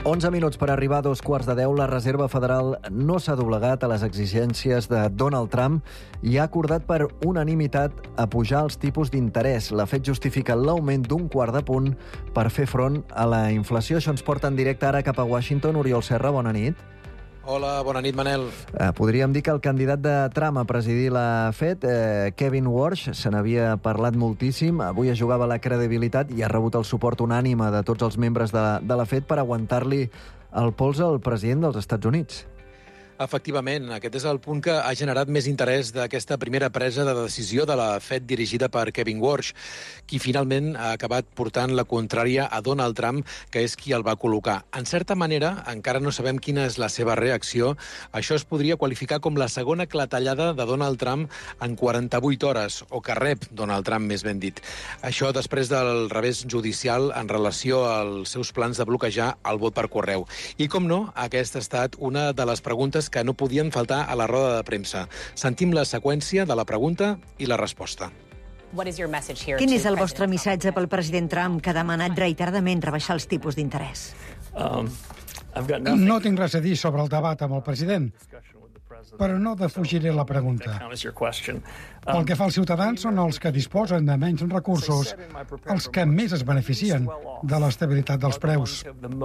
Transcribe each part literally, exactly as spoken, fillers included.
onze minuts per arribar a dos quarts de deu. La Reserva Federal no s'ha doblegat a les exigències de Donald Trump i ha acordat per unanimitat apujar els tipus d'interès. La Fed justifica l'augment d'un quart de punt per fer front a la inflació. Això ens porta en directe ara cap a Washington. Oriol Serra, bona nit. Hola, bona nit, Manel. Eh, podríem dir que el candidat de Trump a presidir la Fed, eh, Kevin Warsh, se n'havia parlat moltíssim. Avui es jugava la credibilitat i ha rebut el suport unànime de tots els membres de, de la Fed per aguantar-li el pols al president dels Estats Units. Efectivament, aquest és el punt que ha generat més interès d'aquesta primera presa de decisió de la Fed dirigida per Kevin Warsh, qui finalment ha acabat portant la contrària a Donald Trump, que és qui el va col·locar. En certa manera, encara no sabem quina és la seva reacció. Això es podria qualificar com la segona clatellada de Donald Trump en quaranta-vuit hores, o que rep Donald Trump, més ben dit. Això després del revés judicial en relació als seus plans de bloquejar el vot per correu. I, com no, aquesta ha estat una de les preguntes que no podien faltar a la roda de premsa. Sentim la seqüència de la pregunta i la resposta. Quin és el vostre missatge pel president Trump, que ha demanat reiteradament rebaixar els tipus d'interès? Um, no tinc res a dir sobre el debat amb el president, però no defugiré la pregunta. Pel que fa als ciutadans, són els que disposen de menys recursos, els que més es beneficien de l'estabilitat dels preus.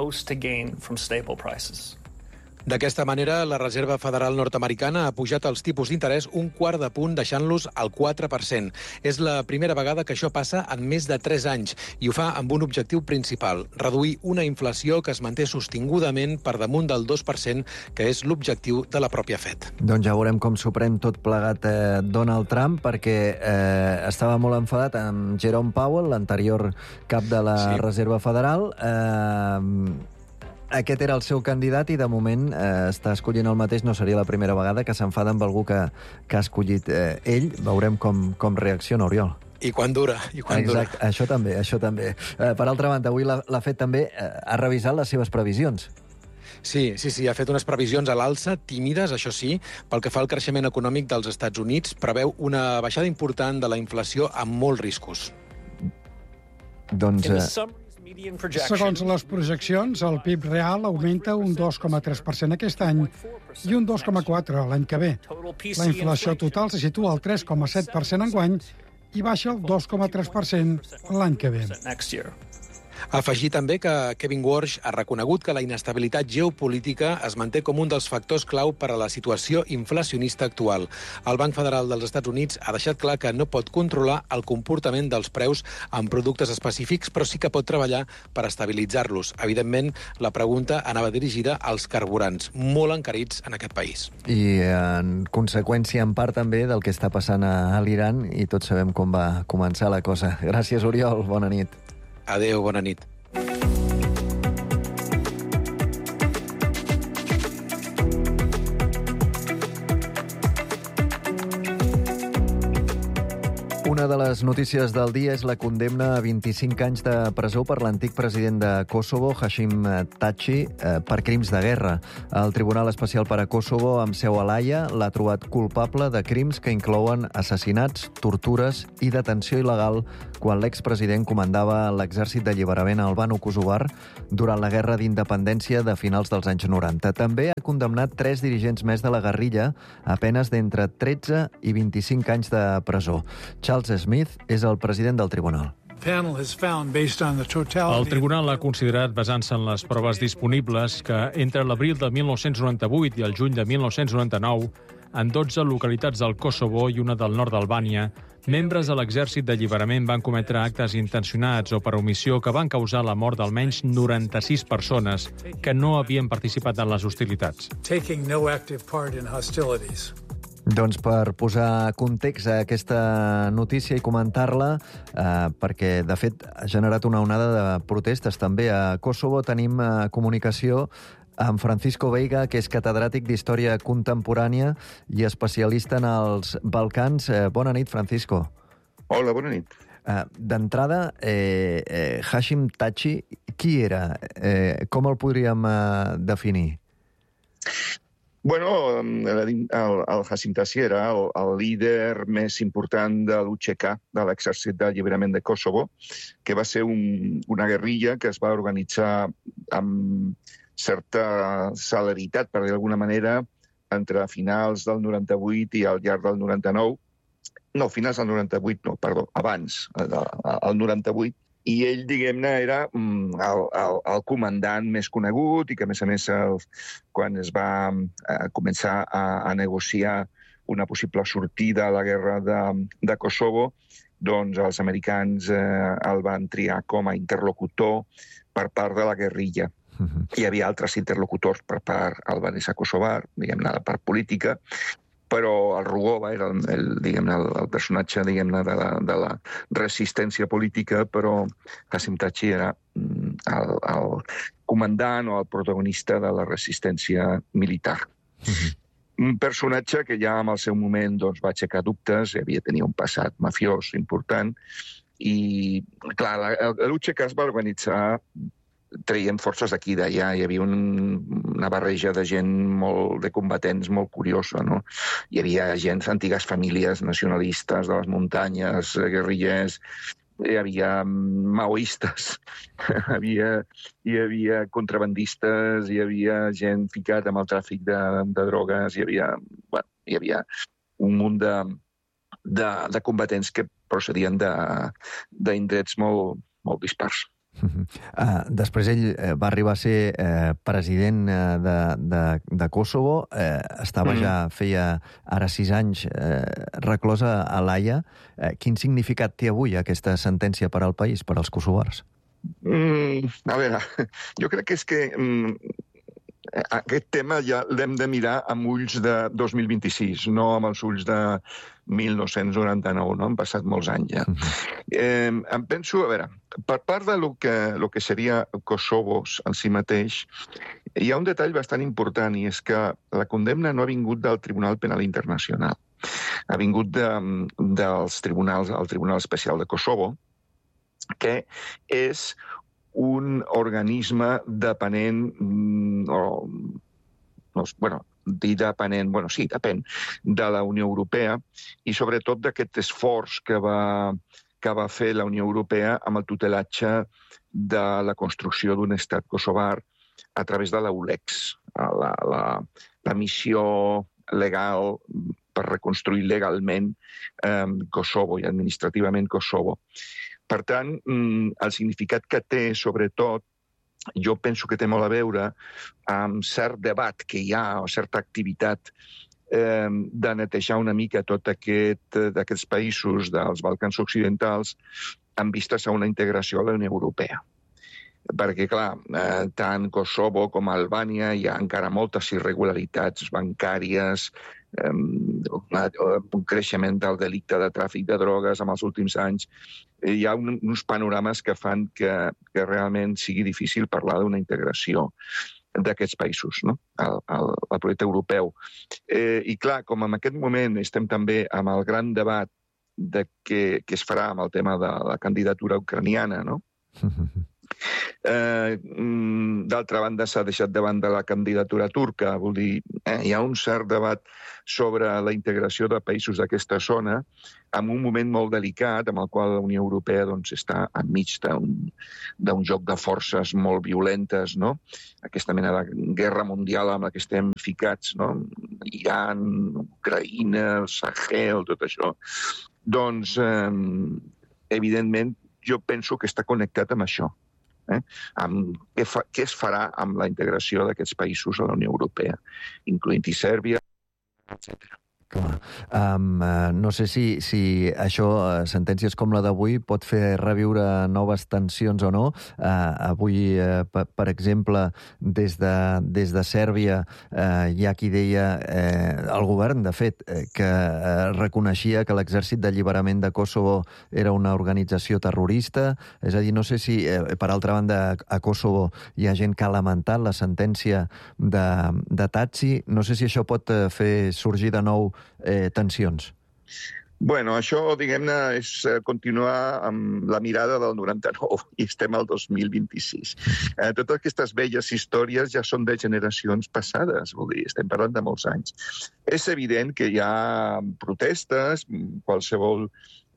D'aquesta manera, la Reserva Federal nord-americana ha pujat els tipus d'interès un quart de punt, deixant-los al quatre per cent. És la primera vegada que això passa en més de tres anys i ho fa amb un objectiu principal, reduir una inflació que es manté sostingudament per damunt del dos per cent, que és l'objectiu de la pròpia Fed. Doncs ja veurem com s'ho pren tot plegat eh, Donald Trump, perquè eh, estava molt enfadat amb Jerome Powell, l'anterior cap de la sí. Reserva Federal. Eh, Aquest era el seu candidat i, de moment, eh, està escollint el mateix. No seria la primera vegada que s'enfada amb algú que, que ha escollit eh, ell. Veurem com, com reacciona, Oriol. I quan dura, i quan Exacte, dura. Això també, això també. Eh, per altra banda, avui la, la Fed també eh, ha revisat les seves previsions. Sí, sí, sí, ha fet unes previsions a l'alça, tímides, això sí, pel que fa al creixement econòmic dels Estats Units. Preveu una baixada important de la inflació amb molts riscos. Doncs... Eh... Segons les projeccions, el P I B real augmenta un dos coma tres per cent aquest any i un dos coma quatre per cent l'any que ve. La inflació total se situa al tres coma set per cent enguany i baixa el dos coma tres per cent l'any que ve. Afegir també que Kevin Warsh ha reconegut que la inestabilitat geopolítica es manté com un dels factors clau per a la situació inflacionista actual. El Banc Federal dels Estats Units ha deixat clar que no pot controlar el comportament dels preus en productes específics, però sí que pot treballar per estabilitzar-los. Evidentment, la pregunta anava dirigida als carburants, molt encarits en aquest país. I en conseqüència, en part també, del que està passant a l'Iran, i tots sabem com va començar la cosa. Gràcies, Oriol. Bona nit. Adéu, bona nit. Una de les notícies del dia és la condemna a vint-i-cinc anys de presó per l'antic president de Kosovo, Hashim Thaçi, per crims de guerra. El Tribunal Especial per a Kosovo, amb seu a l'Haia, l'ha trobat culpable de crims que inclouen assassinats, tortures i detenció il·legal quan l'expresident comandava l'exèrcit d'alliberament albano-kosovar durant la guerra d'independència de finals dels anys noranta. També ha condemnat tres dirigents més de la guerrilla a penes d'entre tretze i vint-i-cinc anys de presó. Charles Smith és el president del tribunal. El tribunal ha considerat, basant-se en les proves disponibles, que entre l'abril de mil nou-cents noranta-vuit i el juny de mil nou-cents noranta-nou, en dotze localitats del Kosovo i una del nord d'Albània, membres de l'exèrcit d'alliberament van cometre actes intencionats o per omissió que van causar la mort d'almenys noranta-sis persones que no havien participat en les hostilitats. Doncs per posar context a aquesta notícia i comentar-la, eh, perquè, de fet, ha generat una onada de protestes també a Kosovo. Tenim eh, comunicació amb Francisco Veiga, que és catedràtic d'Història Contemporània i especialista en els Balcans. Eh, bona nit, Francisco. Hola, bona nit. Eh, D'entrada, eh, eh, Hashim Thaçi, qui era? Eh, com el podríem eh, definir? Bueno, el, el Hashim Thaçi era el, el líder més important de l'U C K, de l'Exèrcit d'Alliberament de Kosovo, que va ser un, una guerrilla que es va organitzar amb, certa celeritat, per dir d'alguna manera, entre finals del noranta-vuit i al llarg del noranta-nou. No, finals del noranta-vuit, no, perdó, abans, el noranta-vuit. I ell, diguem-ne, era el, el, el comandant més conegut i que, a més a més, el, quan es va eh, començar a, a negociar una possible sortida a la guerra de, de Kosovo, doncs els americans eh, el van triar com a interlocutor per part de la guerrilla. Uh-huh. Hi havia altres interlocutors per part albanesa kosovar, diguem-ne, de part política, però el Rugova era el, el, diguem-ne, el, el personatge, diguem-ne, de, la, de la resistència política, però Hashim Thaçi era el, el comandant o el protagonista de la resistència militar. Uh-huh. Un personatge que ja en el seu moment doncs, va aixecar dubtes, havia tenir un passat mafiós important, i, clar, l'U C K es va organitzar traient forces d'aquí i d'allà. Hi havia un, una barreja de gent molt, de combatents molt curiosa, no? Hi havia gent, antigues famílies nacionalistes de les muntanyes, guerrillers, hi havia maoistes, hi havia, hi havia contrabandistes, hi havia gent ficat amb el tràfic de, de drogues, hi havia, bueno, hi havia un munt de, de, de combatents que procedien d'indrets molt, molt dispars. Uh, després ell uh, va arribar a ser uh, president uh, de, de, de Kosovo, uh, estava mm. ja, feia ara sis anys, uh, reclosa a l'Haia. Uh, quin significat té avui aquesta sentència per al país, per als kosovars? Mm, a veure, jo crec que és que mm, aquest tema ja l'hem de mirar amb ulls de dos mil vint-i-sis, no amb els ulls de mil nou-cents noranta-nou, no? Han passat molts anys ja. Uh-huh. Eh, em penso, a veure, per part de lo que, lo que seria Kosovo en si mateix, hi ha un detall bastant important, i és que la condemna no ha vingut del Tribunal Penal Internacional. Ha vingut de, dels tribunals, el Tribunal Especial de Kosovo, que és un organisme depenent, o, no, bueno, dir depenent, bueno, sí, depèn de la Unió Europea, i sobretot d'aquest esforç que va, que va fer la Unió Europea amb el tutelatge de la construcció d'un estat kosovar a través de la U L E X, la, la, la missió legal per reconstruir legalment eh, Kosovo i administrativament Kosovo. Per tant, el significat que té, sobretot, jo penso que té molt a veure amb cert debat que hi ha, o certa activitat eh, de netejar una mica tot aquest, d'aquests països dels Balcans occidentals amb vistes a una integració a la Unió Europea. Perquè, clar, eh, tant Kosovo com Albània hi ha encara moltes irregularitats bancàries, eh, un creixement del delicte de tràfic de drogues en els últims anys. Hi ha un, uns panorames que fan que, que realment sigui difícil parlar d'una integració d'aquests països, no? al, al, al projecte europeu. Eh, I, clar, com en aquest moment estem també amb el gran debat de què, què es farà amb el tema de la candidatura ucraniana, no? Eh, d'altra banda, s'ha deixat de banda la candidatura turca. Vol dir, eh, hi ha un cert debat sobre la integració de països d'aquesta zona en un moment molt delicat, amb el qual la Unió Europea doncs, està enmig d'un joc de forces molt violentes, no? Aquesta mena de guerra mundial amb la que estem ficats, no? Iran, Ucraïna, el Sahel, tot això. Doncs, eh, evidentment, jo penso que està connectat amb això. Eh? Amb què, fa, què es farà amb la integració d'aquests països a la Unió Europea, incloent-hi Sèrbia, etcètera. Clar. Um, uh, no sé si, si això, uh, sentències com la d'avui, pot fer reviure noves tensions o no. Uh, avui, uh, per, per exemple, des de, des de Sèrbia, uh, hi ha qui deia, uh, el govern, de fet, uh, que uh, reconeixia que l'Exèrcit d'Alliberament de Kosovo era una organització terrorista. És a dir, no sé si, uh, per altra banda, a Kosovo hi ha gent que ha lamentat la sentència de, de Thaçi. No sé si això pot uh, fer sorgir de nou Eh, tensions. Bueno, això, diguem-ne, és continuar amb la mirada del noranta-nou i estem al dos mil vint-i-sis. Eh, totes aquestes velles històries ja són de generacions passades, vol dir, estem parlant de molts anys. És evident que hi ha protestes, qualsevol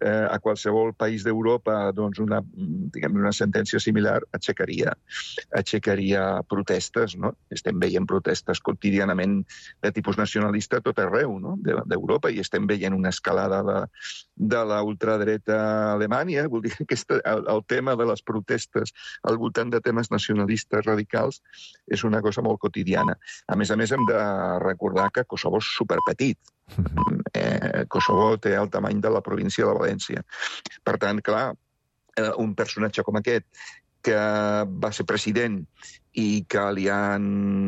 eh, a qualsevol país d'Europa doncs una, diguem, una sentència similar aixecaria, aixecaria protestes, no? Estem veient protestes quotidianament de tipus nacionalista a tot arreu, no? d'Europa, i estem veient una escalada de, de la ultradreta a Alemanya. Vull dir que el, el tema de les protestes al voltant de temes nacionalistes radicals és una cosa molt quotidiana. A més a més, hem de recordar que Kosovo és superpetit. Eh, Kosovo té el tamany de la província de València. Per tant, clar, eh, un personatge com aquest, que va ser president i que li han,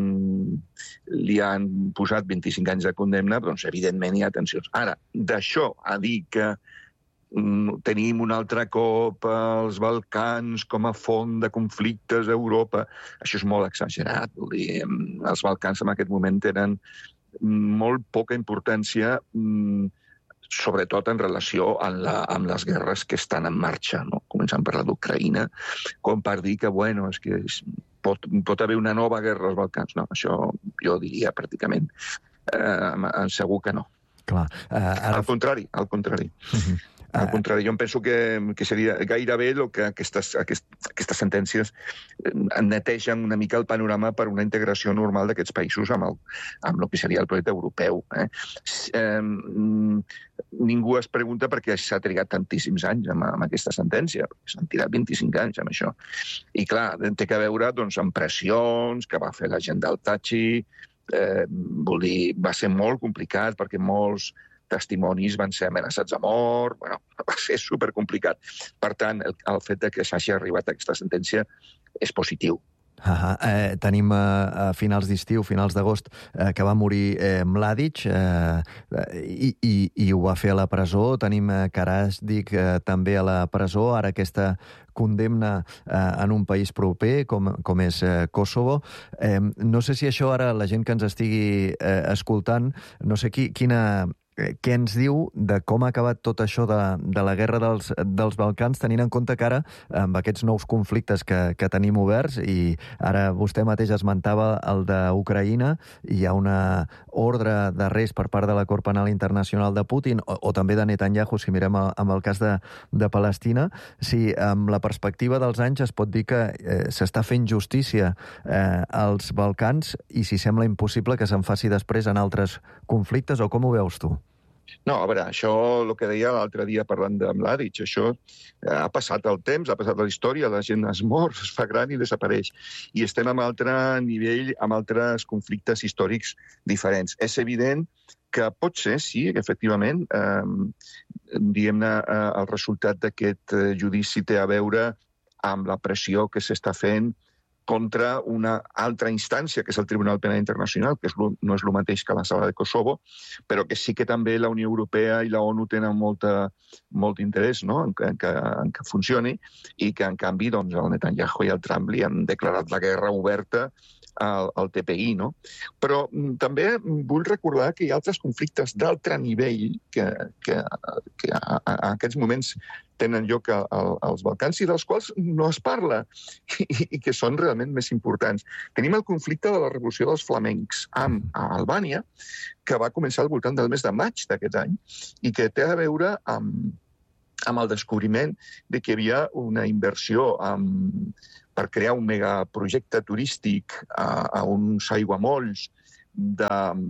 li han posat vint-i-cinc anys de condemna, doncs evidentment hi ha tensions. Ara, d'això a dir que mm, tenim un altre cop els Balcans com a font de conflictes a Europa, això és molt exagerat. Vull dir, els Balcans en aquest moment tenen molt poca importància, sobretot en relació amb, la, amb les guerres que estan en marxa, no? Començant per la d'Ucraïna, com per dir que, bueno, és que pot, pot haver una nova guerra als Balcans. No, això jo diria pràcticament eh, segur que no. Clar, uh, ara... Al contrari, al contrari. Uh-huh. Al contrari, jo em penso que, que seria gairebé el que aquestes, aquest, aquestes sentències netegen una mica el panorama per una integració normal d'aquests països amb el, amb el que seria el projecte europeu. Eh? Eh, ningú es pregunta per què s'ha trigat tantíssims anys amb, amb aquesta sentència. S'han tirat vint-i-cinc anys amb això. I clar, té que veure doncs, amb pressions que va fer la gent del Tachi. Eh, vol dir, va ser molt complicat perquè molts testimonis van ser amenaçats a mort, bueno, va ser supercomplicat. Per tant, el, el fet de que s'hagi arribat a aquesta sentència és positiu. Ah, eh, tenim eh, a finals d'estiu, finals d'agost, eh, que va morir eh, Mladic eh, i, i, i ho va fer a la presó. Tenim eh, Karadzic eh, també a la presó, ara aquesta condemna eh, en un país proper com, com és eh, Kosovo. Eh, no sé si això ara la gent que ens estigui eh, escoltant, no sé qui, quina... Què ens diu de com ha acabat tot això de, de la guerra dels, dels Balcans, tenint en compte que ara, amb aquests nous conflictes que, que tenim oberts, i ara vostè mateix esmentava el d'Ucraïna, hi ha una ordre d'arrest per part de la Cort Penal Internacional de Putin, o, o també de Netanyahu, si mirem el, amb el cas de, de Palestina. Si amb la perspectiva dels anys es pot dir que eh, s'està fent justícia eh, als Balcans, i si sembla impossible que se'n faci després en altres conflictes, o com ho veus tu? No, a veure, això, el que deia l'altre dia parlant de Mladic, això eh, ha passat el temps, ha passat la història, la gent es mor, es fa gran i desapareix. I estem en altre nivell, amb altres conflictes històrics diferents. És evident que pot ser, sí, efectivament, eh, diguem-ne, eh, el resultat d'aquest judici té a veure amb la pressió que s'està fent contra una altra instància, que és el Tribunal Penal Internacional, que és lo, no és el mateix que la sala de Kosovo, però que sí que també la Unió Europea i la ONU tenen molta, molt interès, no?, en, que, en, que, en que funcioni, i que, en canvi, doncs, el Netanyahu i el Trump li han declarat la guerra oberta al, al T P I, no? Però m, també vull recordar que hi ha altres conflictes d'altre nivell que, que, que a, a, a aquests moments tenen lloc als Balcans i dels quals no es parla i, i que són realment més importants. Tenim el conflicte de la revolució dels flamencs amb a Albània, que va començar al voltant del mes de maig d'aquest any i que té a veure amb, amb el descobriment de que hi havia una inversió amb, per crear un megaprojecte turístic a, a uns aiguamolls de...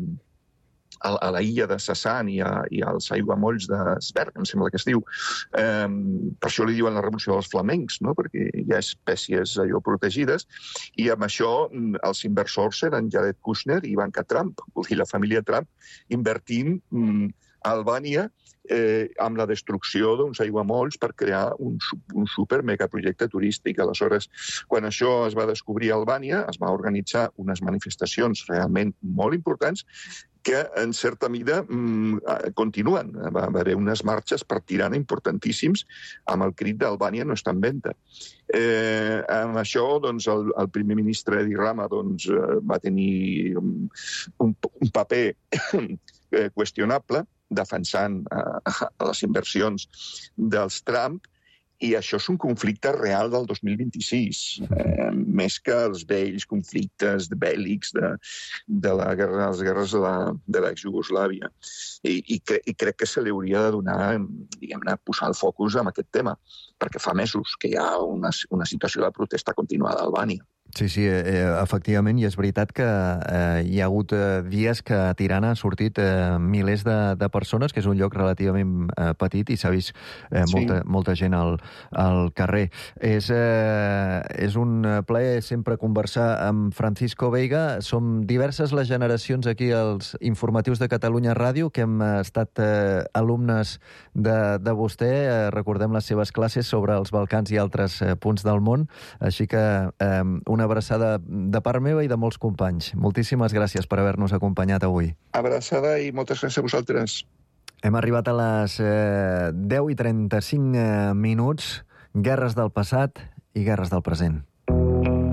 a la illa de Sasan i, a, i als aiguamolls de Sberg, em sembla que es diu. Eh, per això li diuen la revolució dels flamencs, no? Perquè hi ha espècies allò protegides, i amb això els inversors eren Jared Kushner i Ivanka Trump, i la família Trump, invertint mm, a Albània eh, amb la destrucció d'uns aiguamolls per crear un, un super megaprojecte turístic. Aleshores, quan això es va descobrir a Albània, es va organitzar unes manifestacions realment molt importants que, en certa mida, mmm, continuen. Va haver unes marxes per Tirana importantíssims amb el crit d'Albània no està en venda. Eh, amb això, doncs, el, el primer ministre Edi Rama doncs, va tenir un, un paper qüestionable defensant eh, les inversions dels Trump, I això és un conflicte real del dos mil vint-i-sis, eh, més que els vells conflictes bèl·lics de, de la guerra, les guerres de la, de l'ex-Jugoslàvia. I, i, cre, I crec que se li hauria de donar, diguem-ne, posar el focus en aquest tema, perquè fa mesos que hi ha una, una situació de protesta continuada a Albània. Sí, sí, eh, efectivament, i és veritat que eh, hi ha hagut eh, dies que a Tirana han sortit eh, milers de, de persones, que és un lloc relativament eh, petit i s'ha vist eh, sí. molta, molta gent al, al carrer. És, eh, és un plaer sempre conversar amb Francisco Veiga. Som diverses les generacions aquí als informatius de Catalunya Ràdio que hem estat eh, alumnes de, de vostè. Eh, recordem les seves classes sobre els Balcans i altres eh, punts del món. Així que eh, una abraçada de part meva i de molts companys. Moltíssimes gràcies per haver-nos acompanyat avui. Abraçada i moltes gràcies a vosaltres. Hem arribat a les eh, deu i trenta-cinc minuts. Guerres del passat i guerres del present.